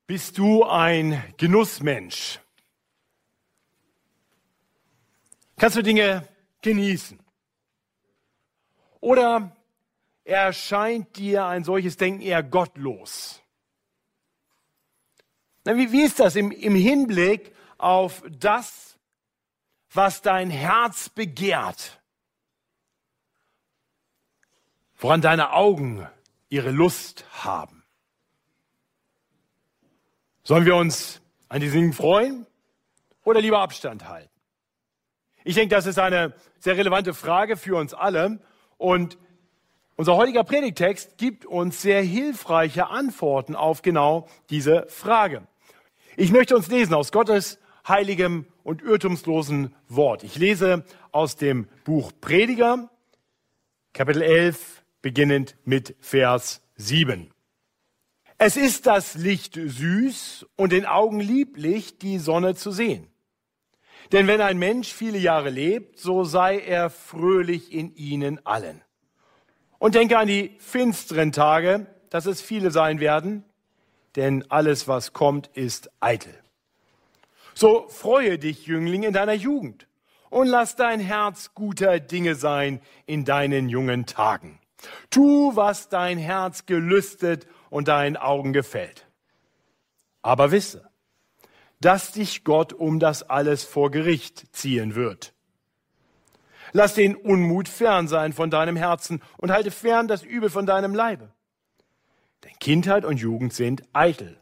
Bist du ein Genussmensch? Kannst du Dinge genießen? Oder erscheint dir ein solches Denken eher gottlos? Wie ist das im Hinblick auf das, was dein Herz begehrt? Woran deine Augen ihre Lust haben? Sollen wir uns an diesen Dingen freuen oder lieber Abstand halten? Ich denke, das ist eine sehr relevante Frage für uns alle. Und unser heutiger Predigtext gibt uns sehr hilfreiche Antworten auf genau diese Frage. Ich möchte uns lesen aus Gottes heiligem und irrtumslosen Wort. Ich lese aus dem Buch Prediger, Kapitel 11, beginnend mit Vers 7. Es ist das Licht süß und den Augen lieblich, die Sonne zu sehen. Denn wenn ein Mensch viele Jahre lebt, so sei er fröhlich in ihnen allen. Und denke an die finsteren Tage, dass es viele sein werden, denn alles, was kommt, ist eitel. So freue dich, Jüngling, in deiner Jugend und lass dein Herz guter Dinge sein in deinen jungen Tagen. Tu, was dein Herz gelüstet und deinen Augen gefällt. Aber wisse, dass dich Gott um das alles vor Gericht ziehen wird. Lass den Unmut fern sein von deinem Herzen und halte fern das Übel von deinem Leibe. Denn Kindheit und Jugend sind eitel.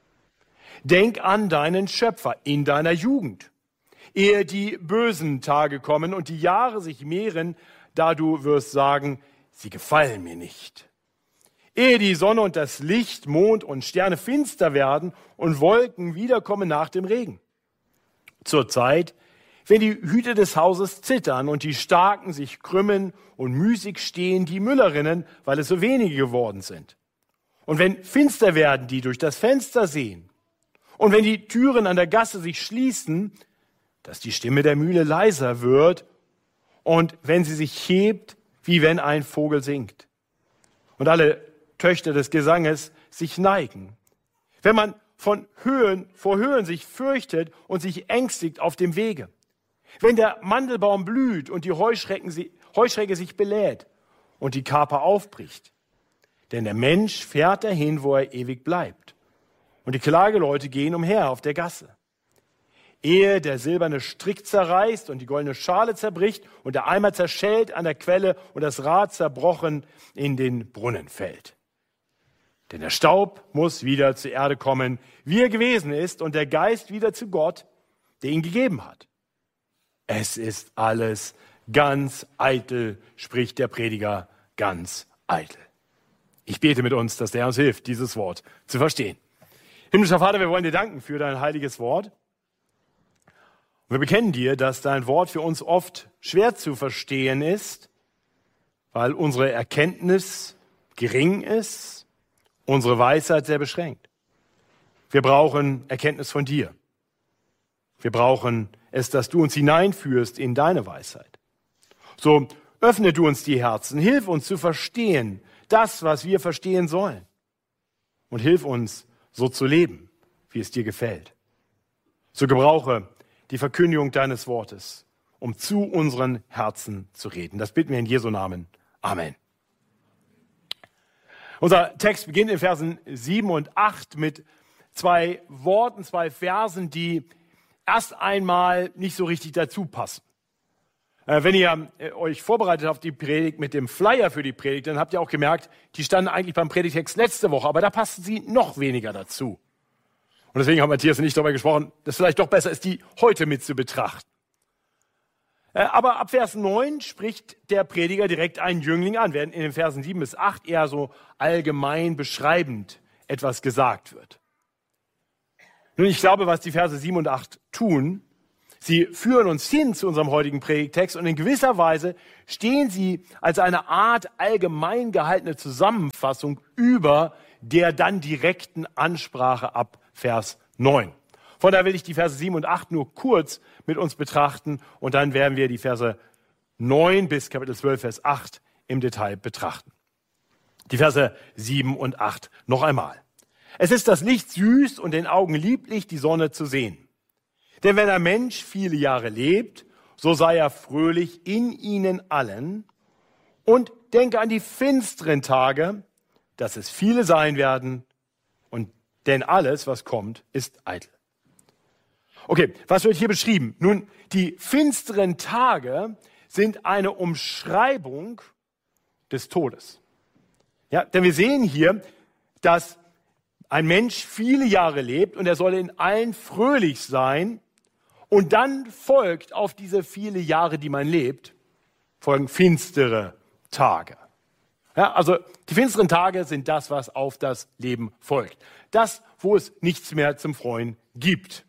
Denk an deinen Schöpfer in deiner Jugend, ehe die bösen Tage kommen und die Jahre sich mehren, da du wirst sagen, sie gefallen mir nicht. Ehe die Sonne und das Licht, Mond und Sterne finster werden und Wolken wiederkommen nach dem Regen. Zur Zeit, wenn die Hüte des Hauses zittern und die Starken sich krümmen und müßig stehen die Müllerinnen, weil es so wenige geworden sind. Und wenn finster werden die durch das Fenster sehen. Und wenn die Türen an der Gasse sich schließen, dass die Stimme der Mühle leiser wird und wenn sie sich hebt, wie wenn ein Vogel singt. Und alle Töchter des Gesanges sich neigen. Wenn man vor Höhen sich fürchtet und sich ängstigt auf dem Wege. Wenn der Mandelbaum blüht und die Heuschrecke sich belädt und die Kaper aufbricht. Denn der Mensch fährt dahin, wo er ewig bleibt. Und die Klageleute gehen umher auf der Gasse. Ehe der silberne Strick zerreißt und die goldene Schale zerbricht und der Eimer zerschellt an der Quelle und das Rad zerbrochen in den Brunnen fällt. Denn der Staub muss wieder zur Erde kommen, wie er gewesen ist, und der Geist wieder zu Gott, der ihn gegeben hat. Es ist alles ganz eitel, spricht der Prediger, ganz eitel. Ich bete mit uns, dass der Herr uns hilft, dieses Wort zu verstehen. Himmlischer Vater, wir wollen dir danken für dein heiliges Wort. Und wir bekennen dir, dass dein Wort für uns oft schwer zu verstehen ist, weil unsere Erkenntnis gering ist, unsere Weisheit sehr beschränkt. Wir brauchen Erkenntnis von dir. Wir brauchen es, dass du uns hineinführst in deine Weisheit. So öffne du uns die Herzen, hilf uns zu verstehen, das, was wir verstehen sollen. Und hilf uns, so zu leben, wie es dir gefällt. So gebrauche die Verkündigung deines Wortes, um zu unseren Herzen zu reden. Das bitten wir in Jesu Namen. Amen. Unser Text beginnt in Versen 7 und 8 mit zwei Worten, zwei Versen, die erst einmal nicht so richtig dazu passen. Wenn ihr euch vorbereitet auf die Predigt mit dem Flyer für die Predigt, dann habt ihr auch gemerkt, die standen eigentlich beim Predigtext letzte Woche, aber da passten sie noch weniger dazu. Und deswegen haben Matthias und ich darüber gesprochen, dass es vielleicht doch besser ist, die heute mit zu betrachten. Aber ab Vers 9 spricht der Prediger direkt einen Jüngling an, während in den Versen 7 bis 8 eher so allgemein beschreibend etwas gesagt wird. Nun, ich glaube, was die Verse 7 und 8 tun, sie führen uns hin zu unserem heutigen Predigtext und in gewisser Weise stehen sie als eine Art allgemein gehaltene Zusammenfassung über der dann direkten Ansprache ab Vers 9. Von daher will ich die Verse 7 und 8 nur kurz mit uns betrachten und dann werden wir die Verse 9 bis Kapitel 12, Vers 8 im Detail betrachten. Die Verse 7 und 8 noch einmal. Es ist das Licht süß und den Augen lieblich, die Sonne zu sehen. Denn wenn ein Mensch viele Jahre lebt, so sei er fröhlich in ihnen allen und denke an die finsteren Tage, dass es viele sein werden, und denn alles, was kommt, ist eitel. Okay, was wird hier beschrieben? Nun, die finsteren Tage sind eine Umschreibung des Todes. Ja, denn wir sehen hier, dass ein Mensch viele Jahre lebt und er soll in allen fröhlich sein, und dann folgt auf diese viele Jahre, die man lebt, folgen finstere Tage. Ja, also die finsteren Tage sind das, was auf das Leben folgt. Das, wo es nichts mehr zum Freuen gibt.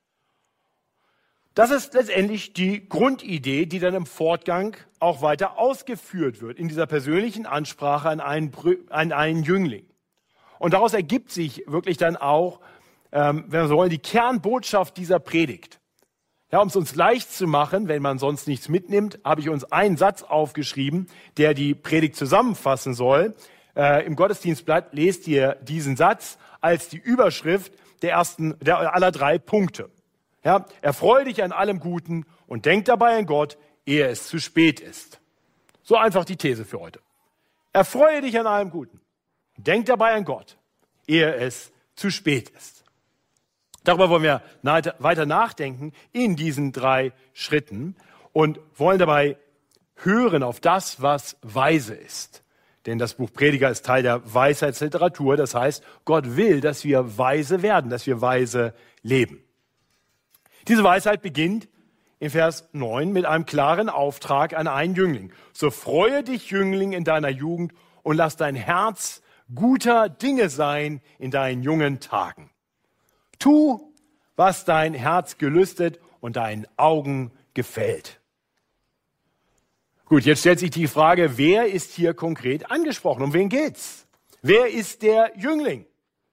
Das ist letztendlich die Grundidee, die dann im Fortgang auch weiter ausgeführt wird, in dieser persönlichen Ansprache an einen Jüngling. Und daraus ergibt sich wirklich dann auch, wenn wir so wollen, die Kernbotschaft dieser Predigt. Ja, um es uns leicht zu machen, wenn man sonst nichts mitnimmt, habe ich uns einen Satz aufgeschrieben, der die Predigt zusammenfassen soll. Im Gottesdienstblatt lest ihr diesen Satz als die Überschrift aller 3 Punkte. Ja, erfreue dich an allem Guten und denk dabei an Gott, ehe es zu spät ist. So einfach die These für heute. Erfreue dich an allem Guten. Denk dabei an Gott, ehe es zu spät ist. Darüber wollen wir weiter nachdenken in diesen 3 Schritten und wollen dabei hören auf das, was weise ist. Denn das Buch Prediger ist Teil der Weisheitsliteratur. Das heißt, Gott will, dass wir weise werden, dass wir weise leben. Diese Weisheit beginnt in Vers 9 mit einem klaren Auftrag an einen Jüngling. So freue dich, Jüngling, in deiner Jugend und lass dein Herz guter Dinge sein in deinen jungen Tagen. Tu, was dein Herz gelüstet und deinen Augen gefällt. Gut, jetzt stellt sich die Frage, wer ist hier konkret angesprochen? Um wen geht's? Wer ist der Jüngling?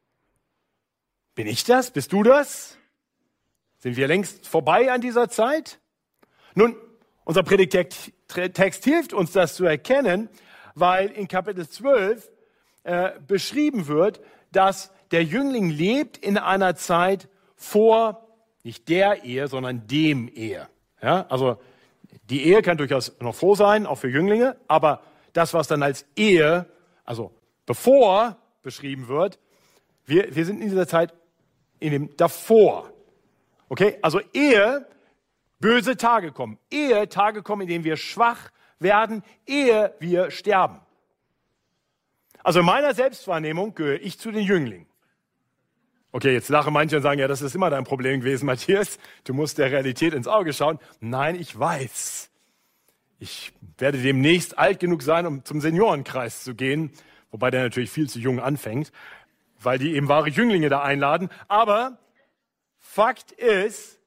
Bin ich das? Bist du das? Sind wir längst vorbei an dieser Zeit? Nun, unser Predigtext hilft uns, das zu erkennen, weil in Kapitel 12 beschrieben wird, dass der Jüngling lebt in einer Zeit vor, nicht der Ehe, sondern dem Ehe. Ja, also die Ehe kann durchaus noch vor sein, auch für Jünglinge, aber das, was dann als Ehe, also bevor beschrieben wird, wir sind in dieser Zeit in dem davor. Okay, also ehe böse Tage kommen, ehe Tage kommen, in denen wir schwach werden, ehe wir sterben. Also in meiner Selbstwahrnehmung gehöre ich zu den Jünglingen. Okay, jetzt lachen manche und sagen, ja, das ist immer dein Problem gewesen, Matthias. Du musst der Realität ins Auge schauen. Nein, ich weiß. Ich werde demnächst alt genug sein, um zum Seniorenkreis zu gehen. Wobei der natürlich viel zu jung anfängt, weil die eben wahre Jünglinge da einladen. Aber Fakt ist,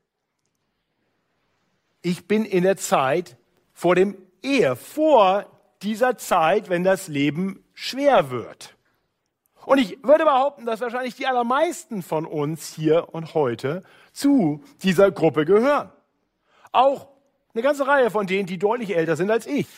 ich bin in der Zeit vor dem Ehe, vor dieser Zeit, wenn das Leben schwer wird. Und ich würde behaupten, dass wahrscheinlich die allermeisten von uns hier und heute zu dieser Gruppe gehören. Auch eine ganze Reihe von denen, die deutlich älter sind als ich.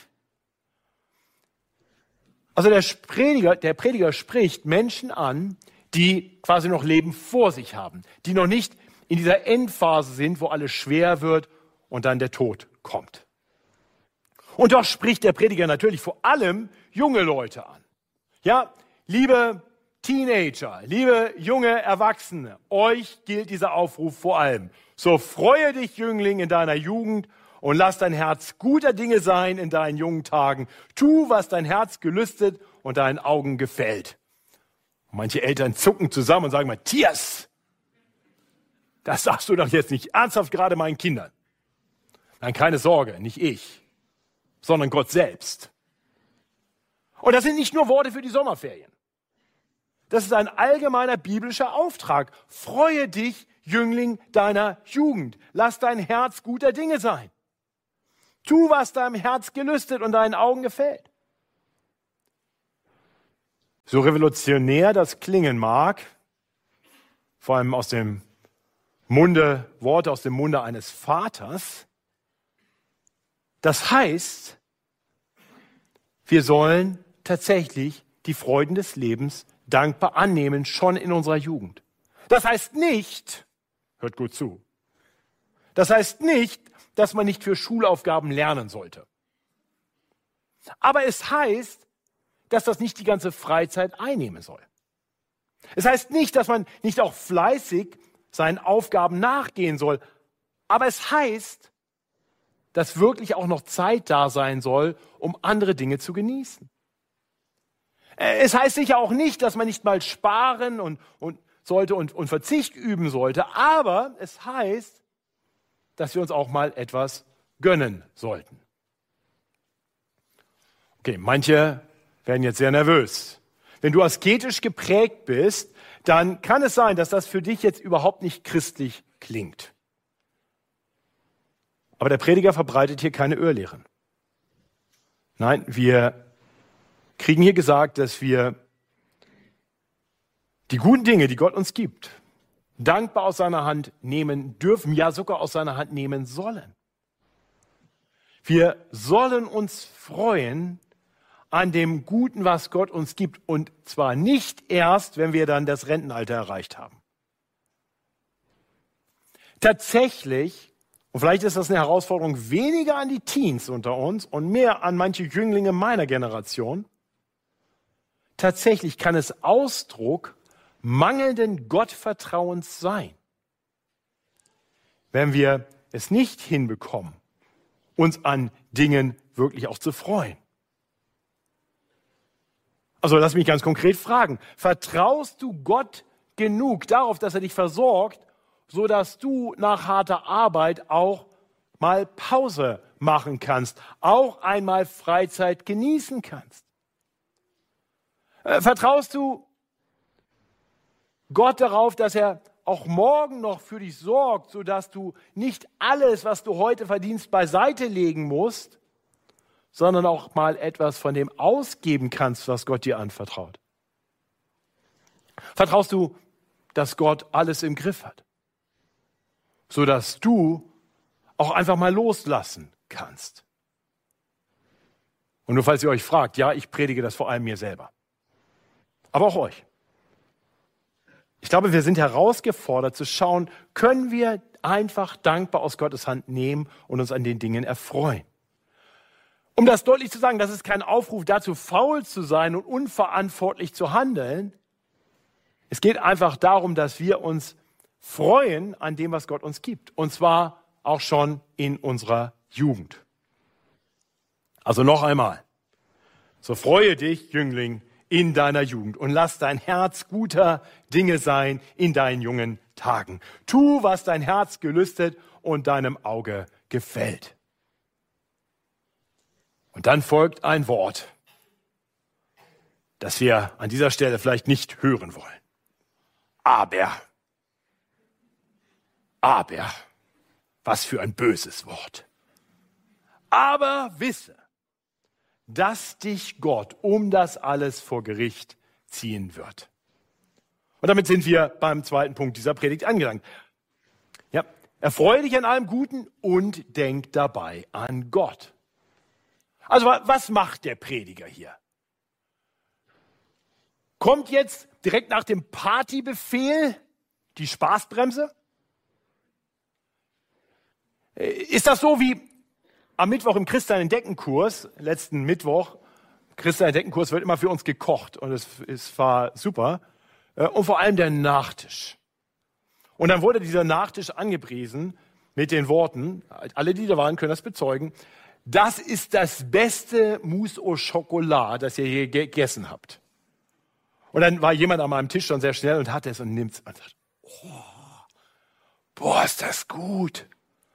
Also der Prediger spricht Menschen an, die quasi noch Leben vor sich haben, die noch nicht in dieser Endphase sind, wo alles schwer wird und dann der Tod kommt. Und doch spricht der Prediger natürlich vor allem junge Leute an. Ja, liebe Teenager, liebe junge Erwachsene, euch gilt dieser Aufruf vor allem. So freue dich, Jüngling, in deiner Jugend und lass dein Herz guter Dinge sein in deinen jungen Tagen. Tu, was dein Herz gelüstet und deinen Augen gefällt. Und manche Eltern zucken zusammen und sagen, Matthias, das sagst du doch jetzt nicht ernsthaft gerade meinen Kindern. Nein, keine Sorge, nicht ich, sondern Gott selbst. Und das sind nicht nur Worte für die Sommerferien. Das ist ein allgemeiner biblischer Auftrag. Freue dich, Jüngling deiner Jugend. Lass dein Herz guter Dinge sein. Tu, was deinem Herz gelüstet und deinen Augen gefällt. So revolutionär das klingen mag, vor allem Worte aus dem Munde eines Vaters, das heißt, wir sollen tatsächlich die Freuden des Lebens dankbar annehmen, schon in unserer Jugend. Das heißt nicht, hört gut zu, das heißt nicht, dass man nicht für Schulaufgaben lernen sollte. Aber es heißt, dass das nicht die ganze Freizeit einnehmen soll. Es heißt nicht, dass man nicht auch fleißig seinen Aufgaben nachgehen soll. Aber es heißt, dass wirklich auch noch Zeit da sein soll, um andere Dinge zu genießen. Es heißt sicher auch nicht, dass man nicht mal sparen und sollte und Verzicht üben sollte. Aber es heißt, dass wir uns auch mal etwas gönnen sollten. Okay, manche werden jetzt sehr nervös. Wenn du asketisch geprägt bist, dann kann es sein, dass das für dich jetzt überhaupt nicht christlich klingt. Aber der Prediger verbreitet hier keine Irrlehren. Nein, wir kriegen hier gesagt, dass wir die guten Dinge, die Gott uns gibt, dankbar aus seiner Hand nehmen dürfen, ja sogar aus seiner Hand nehmen sollen. Wir sollen uns freuen an dem Guten, was Gott uns gibt, und zwar nicht erst, wenn wir dann das Rentenalter erreicht haben. Tatsächlich, und vielleicht ist das eine Herausforderung weniger an die Teens unter uns und mehr an manche Jünglinge meiner Generation, tatsächlich kann es Ausdruck mangelnden Gottvertrauens sein, wenn wir es nicht hinbekommen, uns an Dingen wirklich auch zu freuen. Also lass mich ganz konkret fragen, vertraust du Gott genug darauf, dass er dich versorgt, sodass du nach harter Arbeit auch mal Pause machen kannst, auch einmal Freizeit genießen kannst? Vertraust du Gott darauf, dass er auch morgen noch für dich sorgt, sodass du nicht alles, was du heute verdienst, beiseite legen musst, sondern auch mal etwas von dem ausgeben kannst, was Gott dir anvertraut? Vertraust du, dass Gott alles im Griff hat, sodass du auch einfach mal loslassen kannst? Und nur falls ihr euch fragt, ja, ich predige das vor allem mir selber, aber auch euch. Ich glaube, wir sind herausgefordert zu schauen, können wir einfach dankbar aus Gottes Hand nehmen und uns an den Dingen erfreuen. Um das deutlich zu sagen, das ist kein Aufruf dazu, faul zu sein und unverantwortlich zu handeln. Es geht einfach darum, dass wir uns freuen an dem, was Gott uns gibt. Und zwar auch schon in unserer Jugend. Also noch einmal. So freue dich, Jüngling, in deiner Jugend und lass dein Herz guter Dinge sein in deinen jungen Tagen. Tu, was dein Herz gelüstet und deinem Auge gefällt. Und dann folgt ein Wort, das wir an dieser Stelle vielleicht nicht hören wollen. Aber, was für ein böses Wort. Aber wisse, dass dich Gott um das alles vor Gericht ziehen wird. Und damit sind wir beim zweiten Punkt dieser Predigt angelangt. Ja, erfreue dich an allem Guten und denk dabei an Gott. Also was macht der Prediger hier? Kommt jetzt direkt nach dem Partybefehl die Spaßbremse? Ist das so wie am Mittwoch im Christian-Entdecken-Kurs, letzten Mittwoch? Christian-Entdecken-Kurs wird immer für uns gekocht und es war super. Und vor allem der Nachtisch. Und dann wurde dieser Nachtisch angepriesen mit den Worten, alle, die da waren, können das bezeugen, das ist das beste Mousse au Chocolat, das ihr je gegessen habt. Und dann war jemand an meinem Tisch schon sehr schnell und hat es und nimmt es und sagt, oh, boah, ist das gut.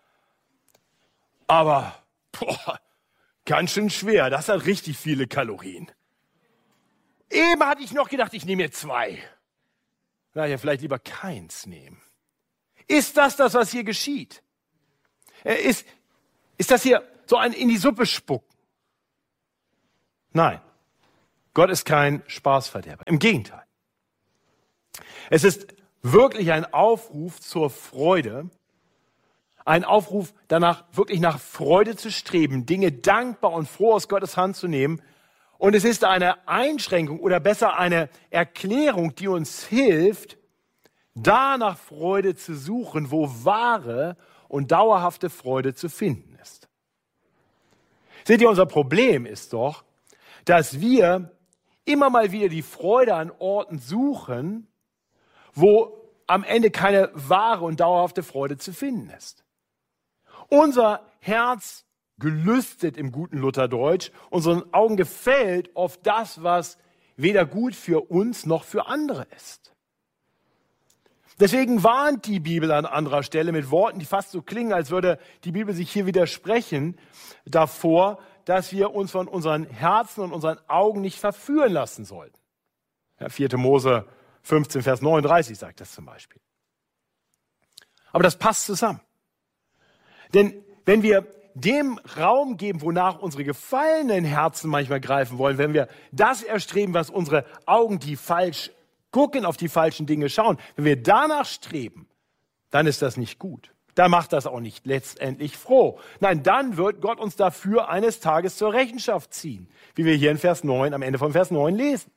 Aber, boah, ganz schön schwer, das hat richtig viele Kalorien. Eben hatte ich noch gedacht, ich nehme mir 2. Naja, vielleicht lieber keins nehmen. Ist das, was hier geschieht? Ist das hier so ein in die Suppe spucken? Nein, Gott ist kein Spaßverderber. Im Gegenteil. Es ist wirklich ein Aufruf zur Freude, ein Aufruf danach, wirklich nach Freude zu streben, Dinge dankbar und froh aus Gottes Hand zu nehmen Und es ist eine Einschränkung oder besser eine Erklärung, die uns hilft, da nach Freude zu suchen, wo wahre und dauerhafte Freude zu finden ist. Seht ihr, unser Problem ist doch, dass wir immer mal wieder die Freude an Orten suchen, wo am Ende keine wahre und dauerhafte Freude zu finden ist. Unser Herz gelüstet im guten Lutherdeutsch, unseren Augen gefällt oft das, was weder gut für uns noch für andere ist. Deswegen warnt die Bibel an anderer Stelle mit Worten, die fast so klingen, als würde die Bibel sich hier widersprechen, davor, dass wir uns von unseren Herzen und unseren Augen nicht verführen lassen sollten. Ja, 4. Mose 15, Vers 39 sagt das zum Beispiel. Aber das passt zusammen. Denn wenn wir dem Raum geben, wonach unsere gefallenen Herzen manchmal greifen wollen, wenn wir das erstreben, was unsere Augen, die falsch gucken, auf die falschen Dinge schauen, wenn wir danach streben, dann ist das nicht gut. Dann macht das auch nicht letztendlich froh. Nein, dann wird Gott uns dafür eines Tages zur Rechenschaft ziehen, wie wir hier in Vers 9, am Ende von Vers 9 lesen.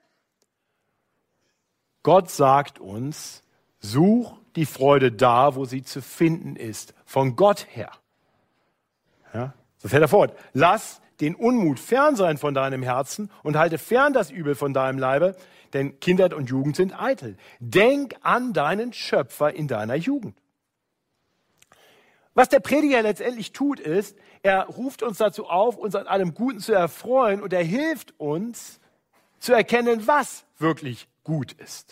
Gott sagt uns, such die Freude da, wo sie zu finden ist, von Gott her. Ja, so fährt er fort. Lass den Unmut fern sein von deinem Herzen und halte fern das Übel von deinem Leibe, denn Kindheit und Jugend sind eitel. Denk an deinen Schöpfer in deiner Jugend. Was der Prediger letztendlich tut, ist, er ruft uns dazu auf, uns an allem Guten zu erfreuen und er hilft uns zu erkennen, was wirklich gut ist.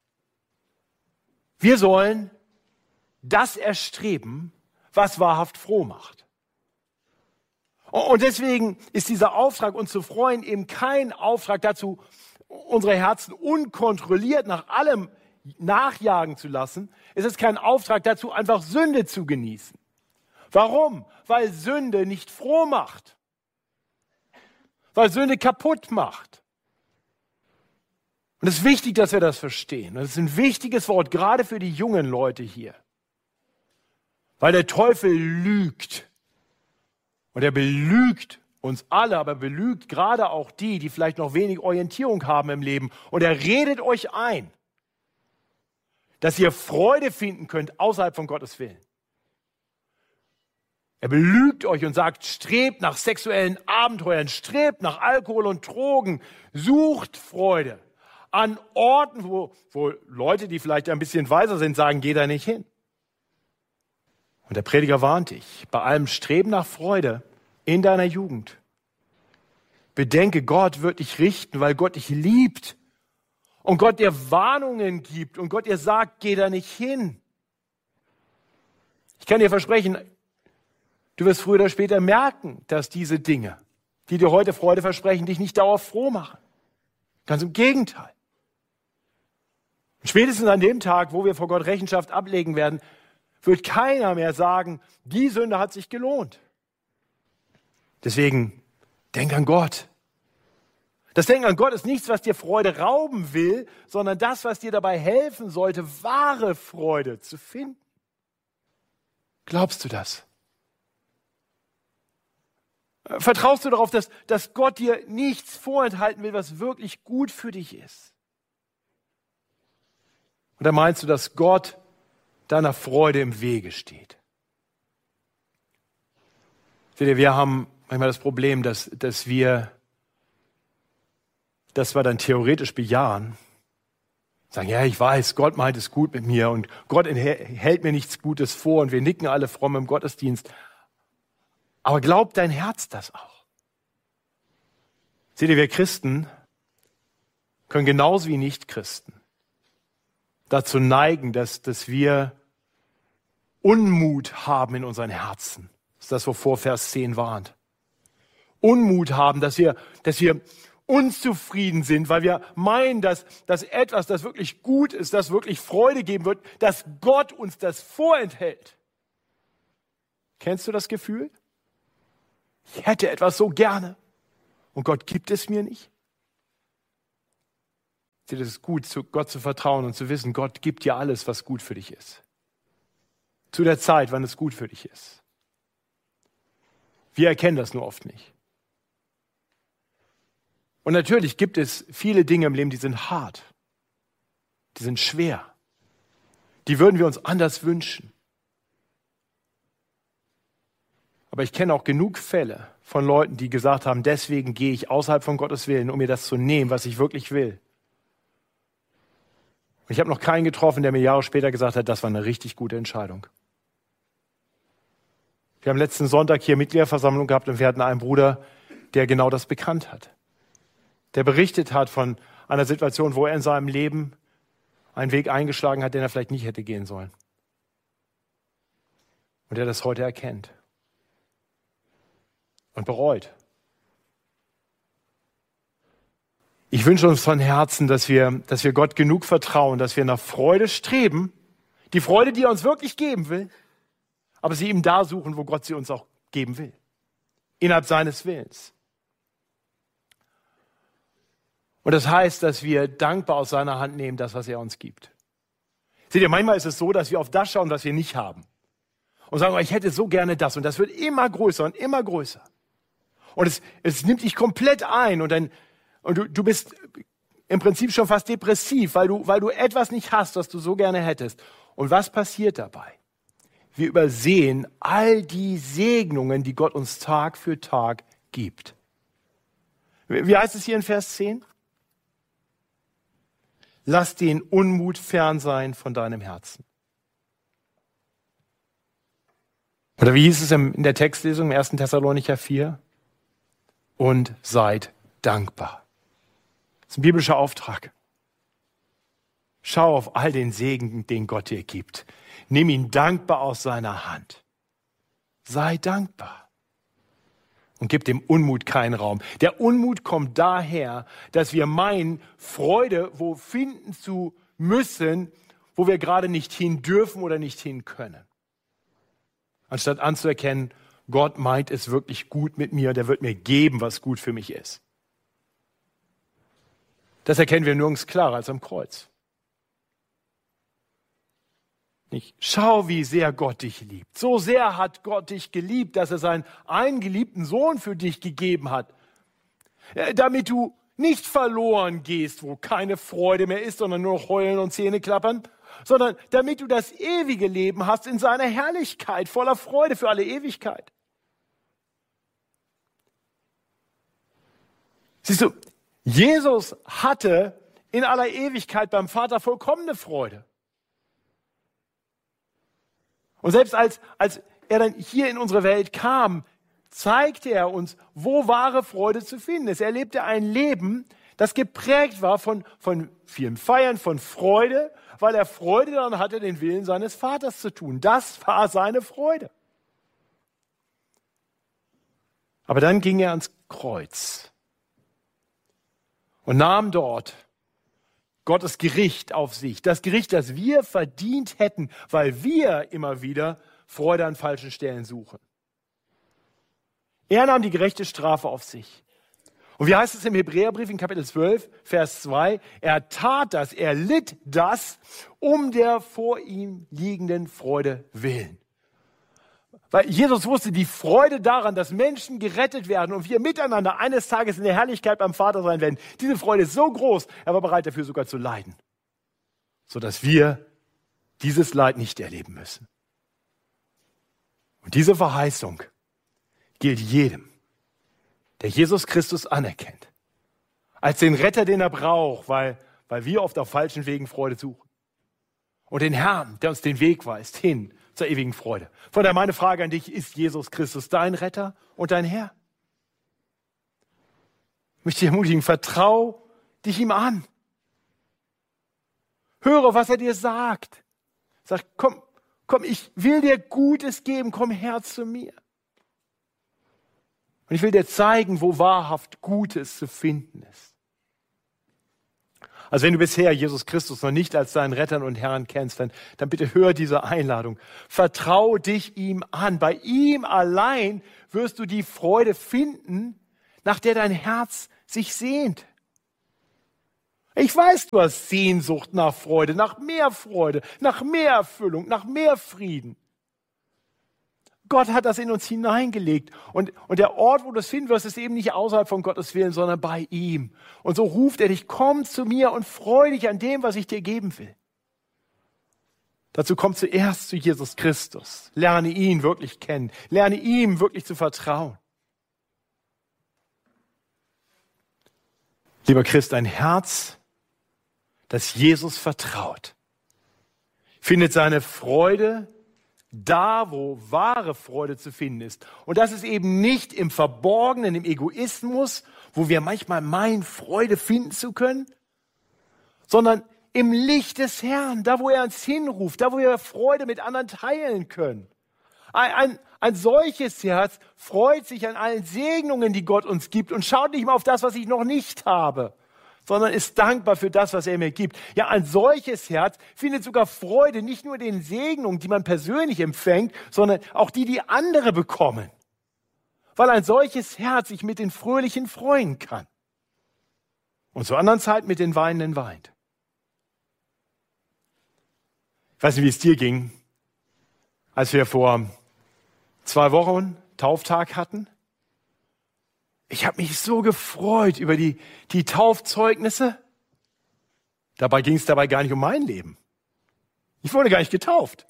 Wir sollen das erstreben, was wahrhaft froh macht. Und deswegen ist dieser Auftrag, uns zu freuen, eben kein Auftrag dazu, unsere Herzen unkontrolliert nach allem nachjagen zu lassen. Es ist kein Auftrag dazu, einfach Sünde zu genießen. Warum? Weil Sünde nicht froh macht. Weil Sünde kaputt macht. Und es ist wichtig, dass wir das verstehen. Das ist ein wichtiges Wort, gerade für die jungen Leute hier. Weil der Teufel lügt. Und er belügt uns alle, aber belügt gerade auch die, die vielleicht noch wenig Orientierung haben im Leben. Und er redet euch ein, dass ihr Freude finden könnt außerhalb von Gottes Willen. Er belügt euch und sagt, strebt nach sexuellen Abenteuern, strebt nach Alkohol und Drogen, sucht Freude an Orten, wo Leute, die vielleicht ein bisschen weiser sind, sagen, geh da nicht hin. Und der Prediger warnt dich, bei allem Streben nach Freude in deiner Jugend, bedenke, Gott wird dich richten, weil Gott dich liebt und Gott dir Warnungen gibt und Gott dir sagt, geh da nicht hin. Ich kann dir versprechen, du wirst früher oder später merken, dass diese Dinge, die dir heute Freude versprechen, dich nicht dauerhaft froh machen. Ganz im Gegenteil. Und spätestens an dem Tag, wo wir vor Gott Rechenschaft ablegen werden, wird keiner mehr sagen, die Sünde hat sich gelohnt. Deswegen, denk an Gott. Das Denken an Gott ist nichts, was dir Freude rauben will, sondern das, was dir dabei helfen sollte, wahre Freude zu finden. Glaubst du das? Vertraust du darauf, dass Gott dir nichts vorenthalten will, was wirklich gut für dich ist? Oder meinst du, dass Gott deiner Freude im Wege steht? Seht ihr, wir haben manchmal das Problem, dass wir das zwar dann theoretisch bejahen, sagen, ja, ich weiß, Gott meint es gut mit mir und Gott hält mir nichts Gutes vor und wir nicken alle fromm im Gottesdienst. Aber glaubt dein Herz das auch? Seht ihr, wir Christen können genauso wie Nichtchristen dazu neigen, dass wir Unmut haben in unseren Herzen. Das ist das, wovor Vers 10 warnt. Unmut haben, dass wir unzufrieden sind, weil wir meinen, dass etwas, das wirklich gut ist, das wirklich Freude geben wird, dass Gott uns das vorenthält. Kennst du das Gefühl? Ich hätte etwas so gerne und Gott gibt es mir nicht. Es ist gut, zu Gott zu vertrauen und zu wissen, Gott gibt dir alles, was gut für dich ist. Zu der Zeit, wann es gut für dich ist. Wir erkennen das nur oft nicht. Und natürlich gibt es viele Dinge im Leben, die sind hart, die sind schwer. Die würden wir uns anders wünschen. Aber ich kenne auch genug Fälle von Leuten, die gesagt haben, deswegen gehe ich außerhalb von Gottes Willen, um mir das zu nehmen, was ich wirklich will. Und ich habe noch keinen getroffen, der mir Jahre später gesagt hat, das war eine richtig gute Entscheidung. Wir haben letzten Sonntag hier Mitgliederversammlung gehabt und wir hatten einen Bruder, der genau das bekannt hat. Der berichtet hat von einer Situation, wo er in seinem Leben einen Weg eingeschlagen hat, den er vielleicht nicht hätte gehen sollen. Und der das heute erkennt und bereut. Ich wünsche uns von Herzen, dass wir Gott genug vertrauen, dass wir nach Freude streben, die Freude, die er uns wirklich geben will, aber sie ihm da suchen, wo Gott sie uns auch geben will, innerhalb seines Willens. Und das heißt, dass wir dankbar aus seiner Hand nehmen, das, was er uns gibt. Seht ihr, manchmal ist es so, dass wir auf das schauen, was wir nicht haben. Und sagen, ich hätte so gerne das. Und das wird immer größer und immer größer. Und es nimmt dich komplett ein. Und du bist im Prinzip schon fast depressiv, weil du etwas nicht hast, was du so gerne hättest. Und was passiert dabei? Wir übersehen all die Segnungen, die Gott uns Tag für Tag gibt. Wie heißt es hier in Vers 10? Lass den Unmut fern sein von deinem Herzen. Oder wie hieß es in der Textlesung im 1. Thessalonicher 4? Und seid dankbar. Das ist ein biblischer Auftrag. Schau auf all den Segen, den Gott dir gibt. Nimm ihn dankbar aus seiner Hand. Sei dankbar. Und gib dem Unmut keinen Raum. Der Unmut kommt daher, dass wir meinen, Freude wo finden zu müssen, wo wir gerade nicht hin dürfen oder nicht hin können. Anstatt anzuerkennen, Gott meint es wirklich gut mit mir, der wird mir geben, was gut für mich ist. Das erkennen wir nirgends klarer als am Kreuz. Nicht? Schau, wie sehr Gott dich liebt. So sehr hat Gott dich geliebt, dass er seinen eingeliebten Sohn für dich gegeben hat, damit du nicht verloren gehst, wo keine Freude mehr ist, sondern nur noch Heulen und Zähne klappern, sondern damit du das ewige Leben hast in seiner Herrlichkeit, voller Freude für alle Ewigkeit. Siehst du, Jesus hatte in aller Ewigkeit beim Vater vollkommene Freude. Und selbst als er dann hier in unsere Welt kam, zeigte er uns, wo wahre Freude zu finden ist. Er lebte ein Leben, das geprägt war von vielen Feiern, von Freude, weil er Freude daran hatte, den Willen seines Vaters zu tun. Das war seine Freude. Aber dann ging er ans Kreuz und nahm dort Gottes Gericht auf sich. Das Gericht, das wir verdient hätten, weil wir immer wieder Freude an falschen Stellen suchen. Er nahm die gerechte Strafe auf sich. Und wie heißt es im Hebräerbrief in Kapitel 12, Vers 2? Er tat das, er litt das, um der vor ihm liegenden Freude willen. Weil Jesus wusste, die Freude daran, dass Menschen gerettet werden und wir miteinander eines Tages in der Herrlichkeit beim Vater sein werden, diese Freude ist so groß, er war bereit dafür sogar zu leiden, sodass wir dieses Leid nicht erleben müssen. Und diese Verheißung gilt jedem, der Jesus Christus anerkennt, als den Retter, den er braucht, weil wir oft auf falschen Wegen Freude suchen. Und den Herrn, der uns den Weg weist, hin zur ewigen Freude. Von daher meine Frage an dich, ist Jesus Christus dein Retter und dein Herr? Ich möchte dich ermutigen, vertrau dich ihm an. Höre, was er dir sagt. Sag, komm, ich will dir Gutes geben, komm her zu mir. Und ich will dir zeigen, wo wahrhaft Gutes zu finden ist. Also wenn du bisher Jesus Christus noch nicht als deinen Retter und Herrn kennst, dann bitte hör diese Einladung. Vertrau dich ihm an. Bei ihm allein wirst du die Freude finden, nach der dein Herz sich sehnt. Ich weiß, du hast Sehnsucht nach Freude, nach mehr Erfüllung, nach mehr Frieden. Gott hat das in uns hineingelegt. Und der Ort, wo du es finden wirst, ist eben nicht außerhalb von Gottes Willen, sondern bei ihm. Und so ruft er dich, komm zu mir und freu dich an dem, was ich dir geben will. Dazu komm zuerst zu Jesus Christus. Lerne ihn wirklich kennen. Lerne ihm wirklich zu vertrauen. Lieber Christ, ein Herz, das Jesus vertraut, findet seine Freude da, wo wahre Freude zu finden ist. Und das ist eben nicht im Verborgenen, im Egoismus, wo wir manchmal meinen, Freude finden zu können, sondern im Licht des Herrn, da wo er uns hinruft, da wo wir Freude mit anderen teilen können. Ein solches Herz freut sich an allen Segnungen, die Gott uns gibt und schaut nicht mal auf das, was ich noch nicht habe, sondern ist dankbar für das, was er mir gibt. Ja, ein solches Herz findet sogar Freude, nicht nur den Segnungen, die man persönlich empfängt, sondern auch die andere bekommen. Weil ein solches Herz sich mit den Fröhlichen freuen kann. Und zur anderen Zeit mit den Weinenden weint. Ich weiß nicht, wie es dir ging, als wir vor 2 Wochen Tauftag hatten. Ich habe mich so gefreut über die Taufzeugnisse. Dabei ging es gar nicht um mein Leben. Ich wurde gar nicht getauft.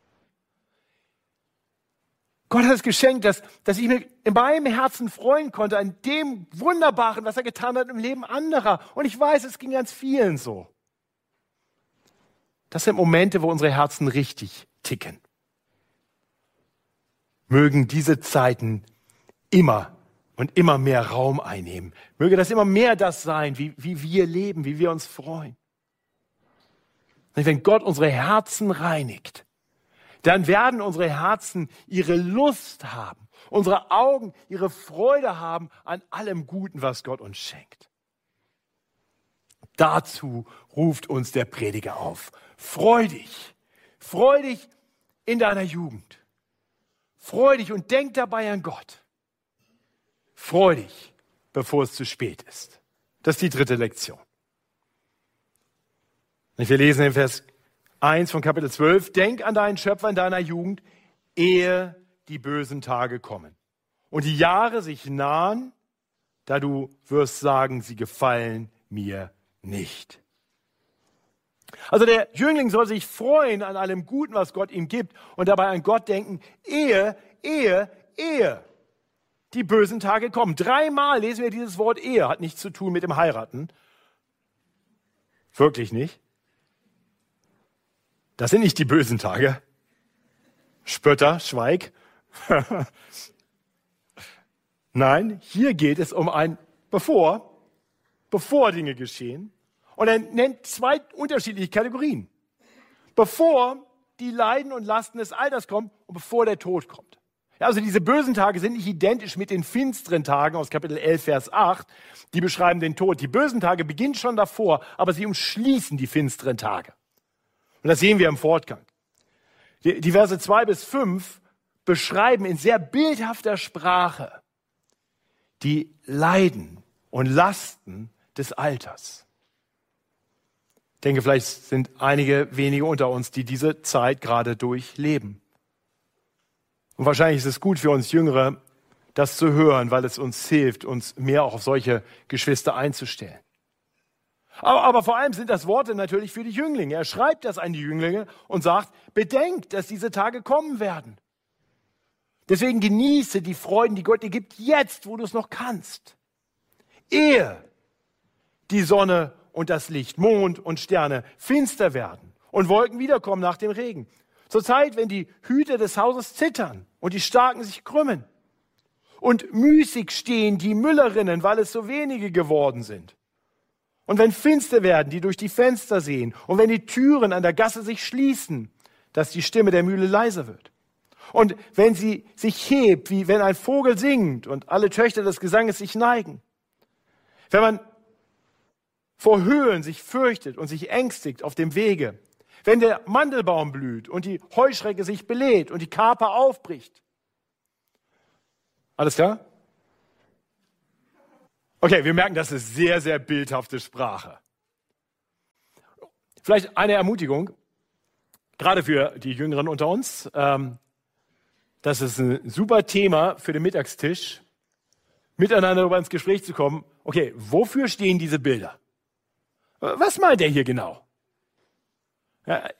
Gott hat es geschenkt, dass ich mich in meinem Herzen freuen konnte an dem Wunderbaren, was er getan hat im Leben anderer. Und ich weiß, es ging ganz vielen so. Das sind Momente, wo unsere Herzen richtig ticken. Mögen diese Zeiten immer und immer mehr Raum einnehmen. Möge das immer mehr das sein, wie wir leben, wie wir uns freuen. Und wenn Gott unsere Herzen reinigt, dann werden unsere Herzen ihre Lust haben, unsere Augen ihre Freude haben an allem Guten, was Gott uns schenkt. Dazu ruft uns der Prediger auf. Freu dich in deiner Jugend. Freu dich und denk dabei an Gott. Freu dich, bevor es zu spät ist. Das ist die 3. Lektion. Wir lesen in Vers 1 von Kapitel 12. Denk an deinen Schöpfer in deiner Jugend, ehe die bösen Tage kommen. Und die Jahre sich nahen, da du wirst sagen, sie gefallen mir nicht. Also der Jüngling soll sich freuen an allem Guten, was Gott ihm gibt und dabei an Gott denken, ehe die bösen Tage kommen. 3-mal lesen wir dieses Wort Ehe, hat nichts zu tun mit dem Heiraten. Wirklich nicht. Das sind nicht die bösen Tage. Spötter, schweig. Nein, hier geht es um ein bevor Dinge geschehen. Und er nennt 2 unterschiedliche Kategorien. Bevor die Leiden und Lasten des Alters kommen und bevor der Tod kommt. Ja, also diese bösen Tage sind nicht identisch mit den finsteren Tagen aus Kapitel 11, Vers 8. Die beschreiben den Tod. Die bösen Tage beginnen schon davor, aber sie umschließen die finsteren Tage. Und das sehen wir im Fortgang. Die Verse 2 bis 5 beschreiben in sehr bildhafter Sprache die Leiden und Lasten des Alters. Ich denke, vielleicht sind einige wenige unter uns, die diese Zeit gerade durchleben. Und wahrscheinlich ist es gut für uns Jüngere, das zu hören, weil es uns hilft, uns mehr auch auf solche Geschwister einzustellen. Aber vor allem sind das Worte natürlich für die Jünglinge. Er schreibt das an die Jünglinge und sagt, bedenkt, dass diese Tage kommen werden. Deswegen genieße die Freuden, die Gott dir gibt, jetzt, wo du es noch kannst. Ehe die Sonne und das Licht, Mond und Sterne finster werden und Wolken wiederkommen nach dem Regen. Zur Zeit, wenn die Hüter des Hauses zittern und die Starken sich krümmen und müßig stehen die Müllerinnen, weil es so wenige geworden sind. Und wenn finster werden, die durch die Fenster sehen und wenn die Türen an der Gasse sich schließen, dass die Stimme der Mühle leiser wird. Und wenn sie sich hebt, wie wenn ein Vogel singt und alle Töchter des Gesanges sich neigen. Wenn man vor Höhen sich fürchtet und sich ängstigt auf dem Wege. Wenn der Mandelbaum blüht und die Heuschrecke sich belädt und die Kaper aufbricht. Alles klar? Okay, wir merken, das ist sehr, sehr bildhafte Sprache. Vielleicht eine Ermutigung, gerade für die Jüngeren unter uns. das ist ein super Thema für den Mittagstisch, miteinander darüber ins Gespräch zu kommen. Okay, wofür stehen diese Bilder? Was meint er hier genau? Ja,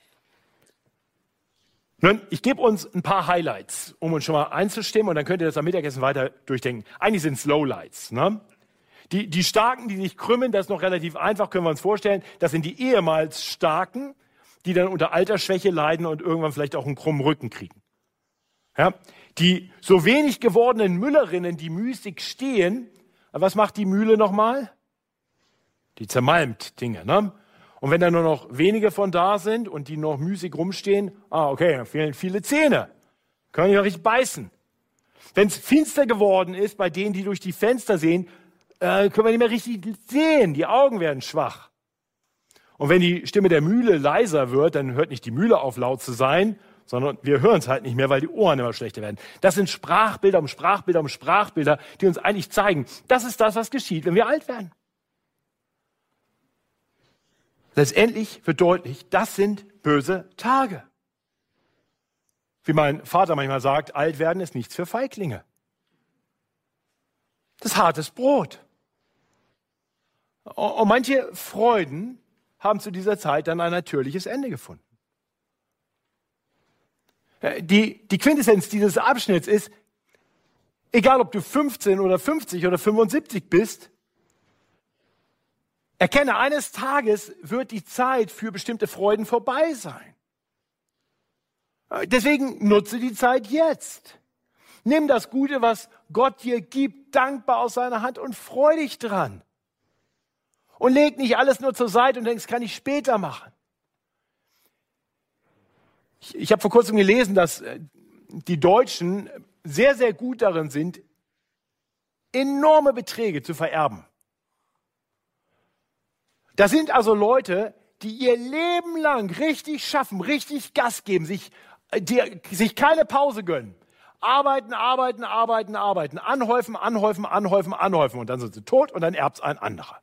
nun, ich gebe uns ein paar Highlights, um uns schon mal einzustimmen, und dann könnt ihr das am Mittagessen weiter durchdenken. Eigentlich sind es Lowlights. Ne? Die Starken, die sich krümmen, das ist noch relativ einfach, können wir uns vorstellen. Das sind die ehemals Starken, die dann unter Altersschwäche leiden und irgendwann vielleicht auch einen krummen Rücken kriegen. Ja? Die so wenig gewordenen Müllerinnen, die müßig stehen, was macht die Mühle nochmal? Die zermalmt Dinge. Ne? Und wenn da nur noch wenige von da sind und die noch müßig rumstehen, okay, dann fehlen viele Zähne. Können die noch richtig beißen. Wenn es finster geworden ist, bei denen, die durch die Fenster sehen, können wir nicht mehr richtig sehen. Die Augen werden schwach. Und wenn die Stimme der Mühle leiser wird, dann hört nicht die Mühle auf, laut zu sein, sondern wir hören es halt nicht mehr, weil die Ohren immer schlechter werden. Das sind Sprachbilder um Sprachbilder um Sprachbilder, die uns eigentlich zeigen, das ist das, was geschieht, wenn wir alt werden. Letztendlich wird deutlich, das sind böse Tage. Wie mein Vater manchmal sagt, alt werden ist nichts für Feiglinge. Das ist hartes Brot. Und manche Freuden haben zu dieser Zeit dann ein natürliches Ende gefunden. Die Quintessenz dieses Abschnitts ist, egal ob du 15 oder 50 oder 75 bist, erkenne, eines Tages wird die Zeit für bestimmte Freuden vorbei sein. Deswegen nutze die Zeit jetzt. Nimm das Gute, was Gott dir gibt, dankbar aus seiner Hand und freu dich dran. Und leg nicht alles nur zur Seite und denkst, kann ich später machen. Ich habe vor kurzem gelesen, dass die Deutschen sehr, sehr gut darin sind, enorme Beträge zu vererben. Das sind also Leute, die ihr Leben lang richtig schaffen, richtig Gas geben, sich keine Pause gönnen. Arbeiten, arbeiten, arbeiten, arbeiten, anhäufen, anhäufen, anhäufen, anhäufen. Und dann sind sie tot und dann erbt es ein anderer.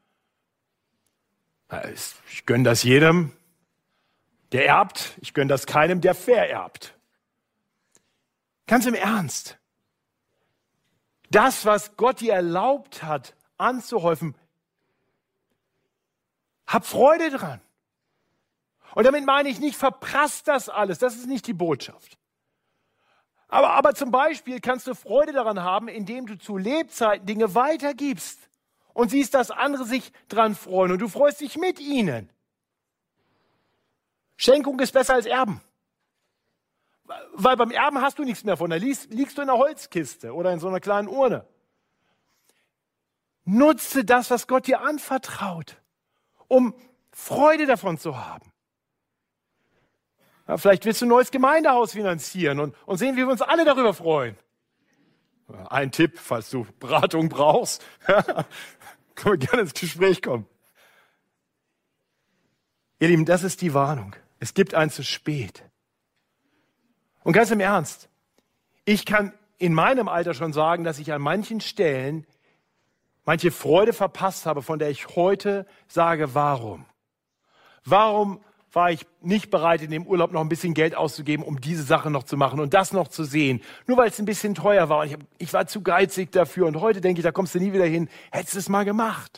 Ich gönne das jedem, der erbt. Ich gönne das keinem, der vererbt. Ganz im Ernst. Das, was Gott dir erlaubt hat, anzuhäufen, hab Freude dran. Und damit meine ich nicht, verprasst das alles. Das ist nicht die Botschaft. Aber zum Beispiel kannst du Freude daran haben, indem du zu Lebzeiten Dinge weitergibst und siehst, dass andere sich dran freuen und du freust dich mit ihnen. Schenkung ist besser als Erben. Weil beim Erben hast du nichts mehr von. Da liegst du in einer Holzkiste oder in so einer kleinen Urne. Nutze das, was Gott dir anvertraut, um Freude davon zu haben. Ja, vielleicht willst du ein neues Gemeindehaus finanzieren und sehen, wie wir uns alle darüber freuen. Ein Tipp, falls du Beratung brauchst, können wir gerne ins Gespräch kommen. Ihr Lieben, das ist die Warnung. Es gibt ein zu spät. Und ganz im Ernst, ich kann in meinem Alter schon sagen, dass ich an manchen Stellen manche Freude verpasst habe, von der ich heute sage, warum? Warum war ich nicht bereit, in dem Urlaub noch ein bisschen Geld auszugeben, um diese Sache noch zu machen und das noch zu sehen? Nur weil es ein bisschen teuer war und ich war zu geizig dafür und heute denke ich, da kommst du nie wieder hin. Hättest du es mal gemacht.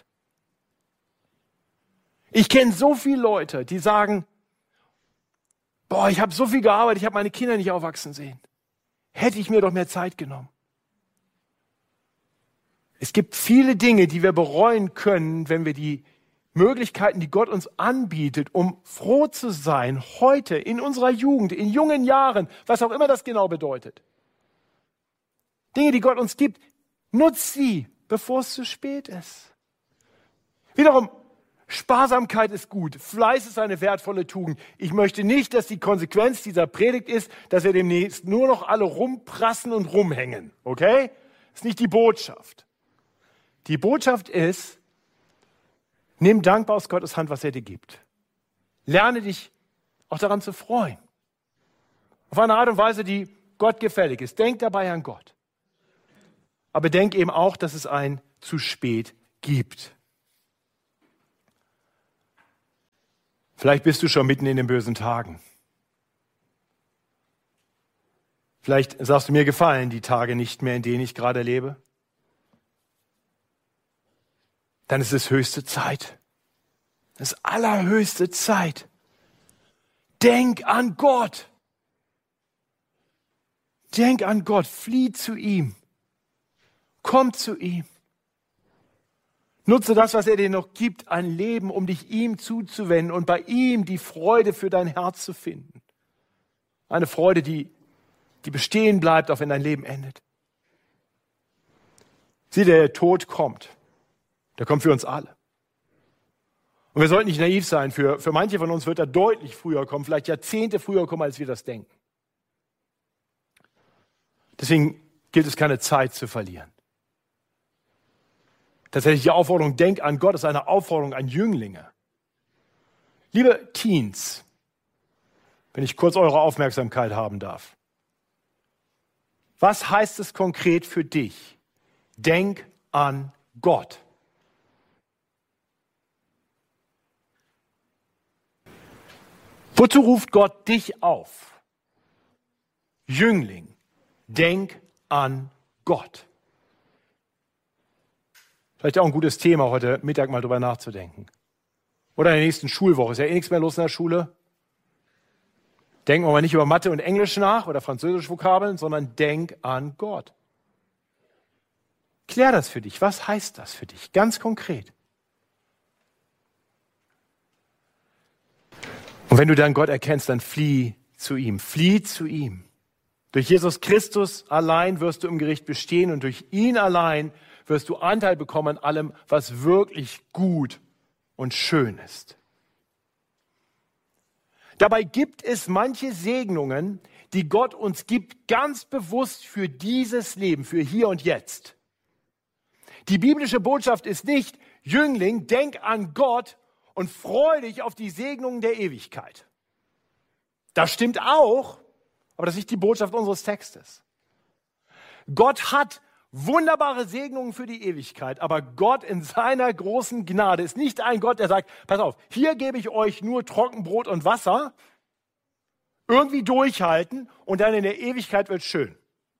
Ich kenne so viele Leute, die sagen, ich habe so viel gearbeitet, ich habe meine Kinder nicht aufwachsen sehen. Hätte ich mir doch mehr Zeit genommen. Es gibt viele Dinge, die wir bereuen können, wenn wir die Möglichkeiten, die Gott uns anbietet, um froh zu sein, heute, in unserer Jugend, in jungen Jahren, was auch immer das genau bedeutet. Dinge, die Gott uns gibt, nutzt sie, bevor es zu spät ist. Wiederum, Sparsamkeit ist gut, Fleiß ist eine wertvolle Tugend. Ich möchte nicht, dass die Konsequenz dieser Predigt ist, dass wir demnächst nur noch alle rumprassen und rumhängen. Okay? Das ist nicht die Botschaft. Die Botschaft ist, nimm dankbar aus Gottes Hand, was er dir gibt. Lerne dich auch daran zu freuen. Auf eine Art und Weise, die Gott gefällig ist. Denk dabei an Gott. Aber denk eben auch, dass es ein zu spät gibt. Vielleicht bist du schon mitten in den bösen Tagen. Vielleicht sagst du, mir gefallen die Tage nicht mehr, in denen ich gerade lebe. Dann ist es höchste Zeit. Es ist allerhöchste Zeit. Denk an Gott. Denk an Gott. Flieh zu ihm. Komm zu ihm. Nutze das, was er dir noch gibt, ein Leben, um dich ihm zuzuwenden und bei ihm die Freude für dein Herz zu finden. Eine Freude, die bestehen bleibt, auch wenn dein Leben endet. Sieh, der Tod kommt. Der kommt für uns alle. Und wir sollten nicht naiv sein. Für manche von uns wird er deutlich früher kommen, vielleicht Jahrzehnte früher kommen, als wir das denken. Deswegen gilt es, keine Zeit zu verlieren. Tatsächlich die Aufforderung, denk an Gott, ist eine Aufforderung an Jünglinge. Liebe Teens, wenn ich kurz eure Aufmerksamkeit haben darf. Was heißt es konkret für dich? Denk an Gott. Wozu ruft Gott dich auf? Jüngling, denk an Gott. Vielleicht auch ein gutes Thema, heute Mittag mal drüber nachzudenken. Oder in der nächsten Schulwoche. Ist ja eh nichts mehr los in der Schule. Denken wir mal nicht über Mathe und Englisch nach oder französische Vokabeln, sondern denk an Gott. Klär das für dich. Was heißt das für dich? Ganz konkret. Und wenn du dann Gott erkennst, dann flieh zu ihm. Flieh zu ihm. Durch Jesus Christus allein wirst du im Gericht bestehen und durch ihn allein wirst du Anteil bekommen an allem, was wirklich gut und schön ist. Dabei gibt es manche Segnungen, die Gott uns gibt, ganz bewusst für dieses Leben, für hier und jetzt. Die biblische Botschaft ist nicht, Jüngling, denk an Gott und freu dich auf die Segnungen der Ewigkeit. Das stimmt auch, aber das ist nicht die Botschaft unseres Textes. Gott hat wunderbare Segnungen für die Ewigkeit, aber Gott in seiner großen Gnade ist nicht ein Gott, der sagt, pass auf, hier gebe ich euch nur Trockenbrot und Wasser, irgendwie durchhalten und dann in der Ewigkeit wird es schön.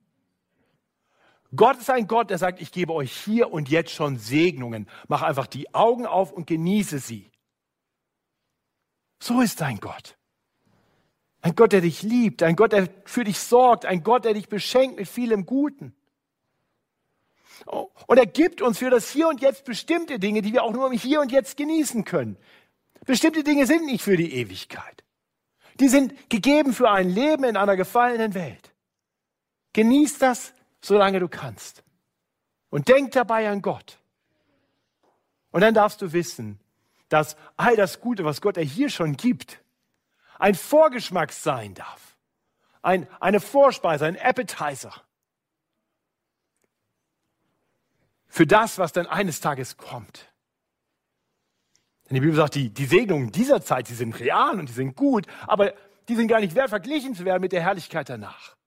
Gott ist ein Gott, der sagt, ich gebe euch hier und jetzt schon Segnungen. Mach einfach die Augen auf und genieße sie. So ist dein Gott. Ein Gott, der dich liebt, ein Gott, der für dich sorgt, ein Gott, der dich beschenkt mit vielem Guten. Und er gibt uns für das Hier und Jetzt bestimmte Dinge, die wir auch nur im Hier und Jetzt genießen können. Bestimmte Dinge sind nicht für die Ewigkeit. Die sind gegeben für ein Leben in einer gefallenen Welt. Genieß das, solange du kannst. Und denk dabei an Gott. Und dann darfst du wissen, dass all das Gute, was Gott dir hier schon gibt, ein Vorgeschmack sein darf. Eine Vorspeise, ein Appetizer. Für das, was dann eines Tages kommt. Denn die Bibel sagt, die Segnungen dieser Zeit, die sind real und die sind gut, aber die sind gar nicht wert, verglichen zu werden mit der Herrlichkeit danach.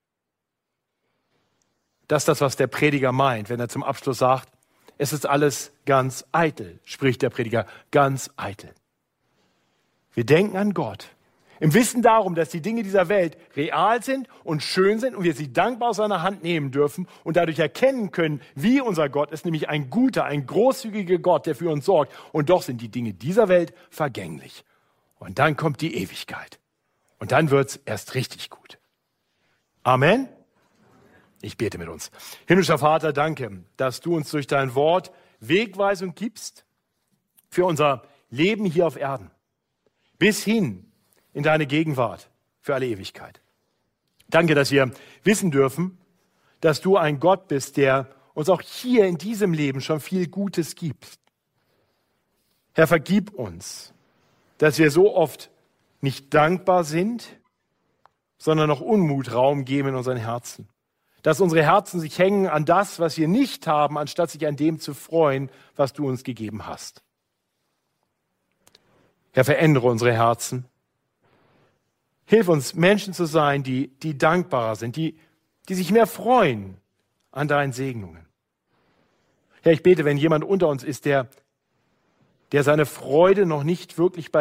Das ist das, was der Prediger meint, wenn er zum Abschluss sagt, es ist alles ganz eitel, spricht der Prediger, ganz eitel. Wir denken an Gott. Im Wissen darum, dass die Dinge dieser Welt real sind und schön sind und wir sie dankbar aus seiner Hand nehmen dürfen und dadurch erkennen können, wie unser Gott ist, nämlich ein guter, ein großzügiger Gott, der für uns sorgt. Und doch sind die Dinge dieser Welt vergänglich. Und dann kommt die Ewigkeit. Und dann wird's erst richtig gut. Amen. Ich bete mit uns. Himmlischer Vater, danke, dass du uns durch dein Wort Wegweisung gibst für unser Leben hier auf Erden. Bis hin in deine Gegenwart für alle Ewigkeit. Danke, dass wir wissen dürfen, dass du ein Gott bist, der uns auch hier in diesem Leben schon viel Gutes gibt. Herr, vergib uns, dass wir so oft nicht dankbar sind, sondern noch Unmut Raum geben in unseren Herzen. Dass unsere Herzen sich hängen an das, was wir nicht haben, anstatt sich an dem zu freuen, was du uns gegeben hast. Herr, verändere unsere Herzen. Hilf uns, Menschen zu sein, die dankbarer sind, die sich mehr freuen an deinen Segnungen. Herr, ich bete, wenn jemand unter uns ist, der seine Freude noch nicht wirklich bei